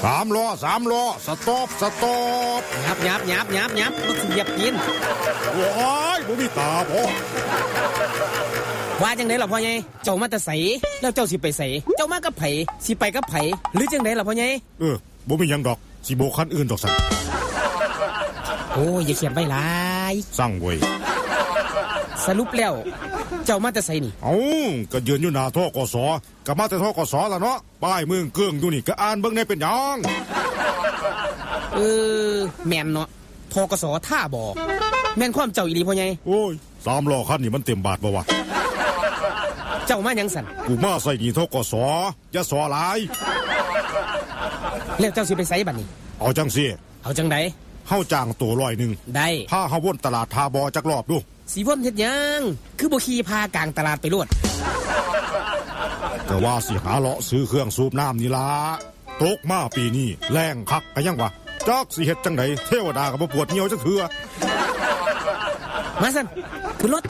3 ล้อสต็อปยับรถเหยียบกินโอ้ยบ่มีตาบ่ว่าจังได๋ล่ะพ่อใหญ่เจ้ามาแต่ไสแล้วเจ้าสิไปไสเจ้ามากับไผสิไปกับไผหรือจังได๋ล่ะพ่อใหญ่บ่มีหยังดอกสิโบกคันอื่นดอกซั่นโอ้ยอย่าเขียนไว้หลายสั่งเว้ยสรุปแล้วเจ้ามาแต่ไสนี่ก็ยืนอยู่หน้าธกส.ก็มาแต่ธกส.ล่ะเนาะป้ายเมืองเกื้องอยู่นี่ก็อ่านเบิ่งได้เป็นหยังแม่นเนาะธกส.ท่าบ่แม่นความเจ้าอีหลีพ่อใหญ่โอ้ย3 ล้อคันนี่มันเต็มบาทบ่วะเจ้ามาหยังสั่นกูมาใส่หนี้ธกส.อย่าสอหลายแล้วเจ้าสิไปไสบัดนี้เอาจังซี่เอาจังได๋เฮาจ้างตัว100 ได้พาเฮาวนตลาดทาบอจักรอบดูสิวนเฮ็ดหยังคือบ่ขี่พากลางตลาดไปโลดก็ว่าสิหาเลาะซื้อเครื่องสูบน้ำนี่ล่ะตกมาปีนี้แรงคักก็ยังวะจักสิเฮ็ดจังได๋เทวดาก็บ่ปวดเหี่ยวจักเทื่อมาซั่นขึ้นรถ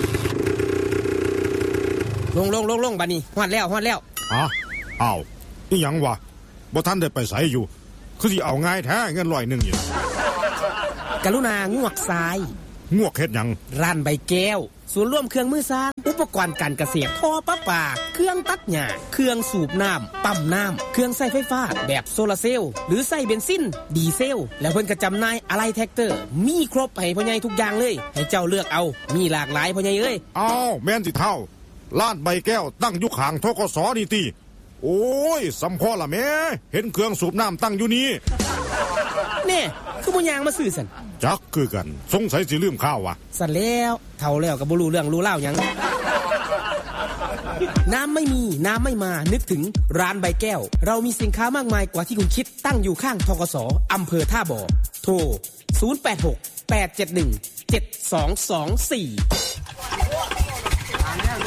ลงบัดนี้ฮอดแล้วอ้าวอีหยังวะบ่ทันได้ไปไสอยู่คือสิเอาง่ายแท้เงิน100นี่กรุณางวกซ้ายงวกเฮ็ดหยังร้านใบแก้วศูนย์รวมเครื่องมือสร้างอุปกรณ์การเกษตรท่อประปาเครื่องตัดหญ้าเครื่องสูบน้ำปั๊มน้ำเครื่องใช้ไฟฟ้าแบบโซลาร์เซลล์หรือใช้เบนซินดีเซลแล้วเพิ่นก็จำหน่ายอะไหล่แท็กเตอร์มีครบให้พ่อใหญ่ทุกอย่างเลยให้เจ้าเลือกเอามีหลากหลายพ่อใหญ่เอ้ยแม่นสิเท่าร้านใบแก้วตั้งอยู่ข้างธกส.นี่ติโอ้ยสำพอละแม่เห็นเครื่องสูบน้ำตั้งอยู่นี่แน่คือบ่ย่างมาซื้อซั่นจักคือกันสงสัยสิลืมข้าววะสั่นแล้วเฒ่าแล้วก็บ่รู้เรื่องรู้เล่าหยังน้ำไม่มีน้ำไม่มานึกถึงร้านใบแก้วเรามีสินค้ามากมายกว่าที่คุณคิดตั้งอยู่ข้างธกส.อำเภอท่าบ่อโทร086 871 7224